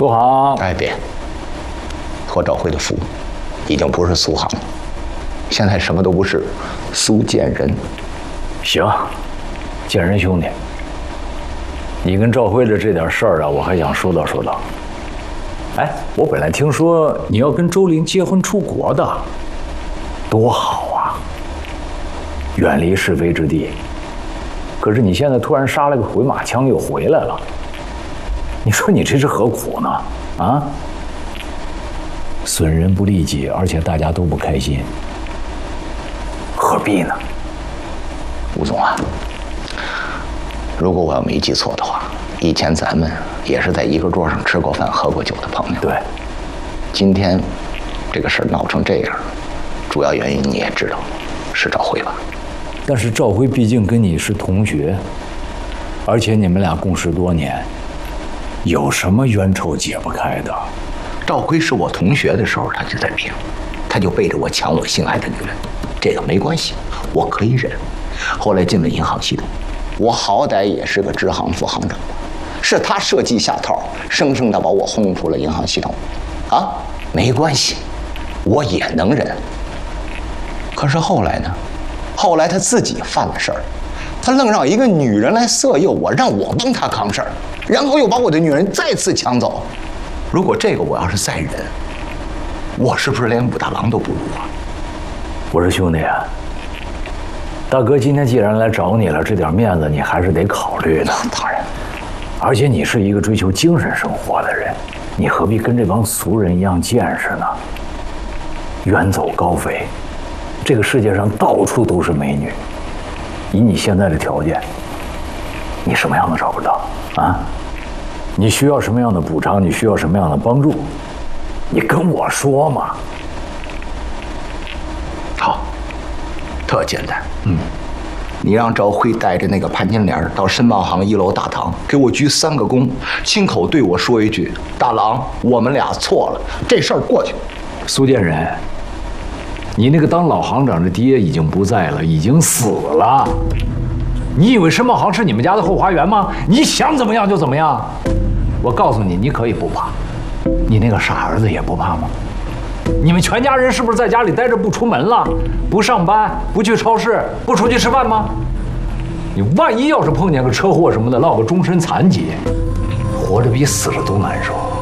苏杭， 哎，别，托赵辉的福，已经不是苏杭了，现在什么都不是，苏建仁。 行，建仁兄弟，你跟赵辉的这点事儿啊，我还想说道说道。哎，我本来听说你要跟周玲结婚出国的，多好啊，远离是非之地。可是你现在突然杀了个回马枪又回来了，你说你这是何苦呢？啊？损人不利己，而且大家都不开心，何必呢？ 吴总啊，如果我要没记错的话，以前咱们也是在一个桌上吃过饭、喝过酒的朋友。 对， 今天这个事儿闹成这样，主要原因你也知道，是赵辉吧？ 但是赵辉毕竟跟你是同学，而且你们俩共事多年，有什么冤仇解不开的？ 赵辉是我同学的时候，他就在骗，他就背着我抢我心爱的女人，这个没关系，我可以忍。后来进了银行系统，我好歹也是个支行副行长，是他设计下套，生生的把我轰出了银行系统，啊，没关系，我也能忍。可是后来呢？后来他自己犯了事儿，他愣让一个女人来色诱我，让我帮他扛事儿，然后又把我的女人再次抢走。如果这个我要是再忍，我是不是连武大郎都不如啊？ 我说兄弟啊，大哥今天既然来找你了，这点面子你还是得考虑的。 当然， 而且你是一个追求精神生活的人，你何必跟这帮俗人一样见识呢？远走高飞，这个世界上到处都是美女，以你现在的条件，你什么样的找不到啊？你需要什么样的补偿？你需要什么样的帮助？你跟我说嘛。 好，特简单。你让赵辉带着那个潘金莲到申报行1楼大堂，给我鞠3个躬，亲口对我说一句：“大郎，我们俩错了。”这事儿过去。 苏建仁，你那个当老行长的爹已经不在了，已经死了。你以为申报行是你们家的后花园吗？你想怎么样就怎么样。我告诉你，你可以不怕，你那个傻儿子也不怕吗？你们全家人是不是在家里待着不出门了，不上班，不去超市，不出去吃饭吗？你万一要是碰见个车祸什么的，落个终身残疾，活着比死了都难受。